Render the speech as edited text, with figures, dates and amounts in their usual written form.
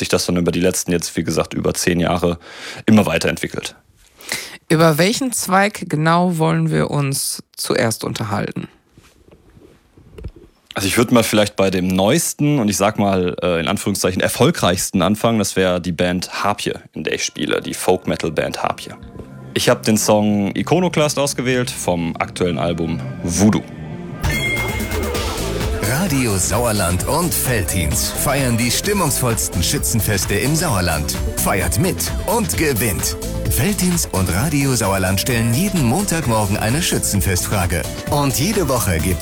sich das dann über die letzten jetzt, wie gesagt, über 10 Jahre immer weiterentwickelt. Über welchen Zweig genau wollen wir uns zuerst unterhalten? Also ich würde mal vielleicht bei dem neuesten und ich sag mal in Anführungszeichen erfolgreichsten anfangen. Das wäre die Band Harpie, in der ich spiele, die Folk-Metal-Band Harpie. Ich habe den Song Iconoclast ausgewählt vom aktuellen Album Voodoo. Radio Sauerland und Veltins feiern die stimmungsvollsten Schützenfeste im Sauerland. Feiert mit und gewinnt. Veltins und Radio Sauerland stellen jeden Montagmorgen eine Schützenfestfrage. Und jede Woche gibt's